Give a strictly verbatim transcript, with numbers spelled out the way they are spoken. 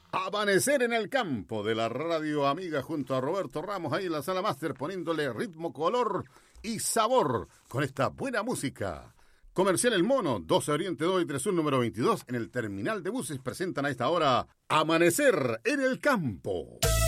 Amanecer en el campo de la radio amiga junto a Roberto Ramos ahí en la sala máster poniéndole ritmo, color y sabor con esta buena música. Comercial El Mono, doce Oriente dos y tres Sur número veintidós en el terminal de buses presentan a esta hora Amanecer en el campo.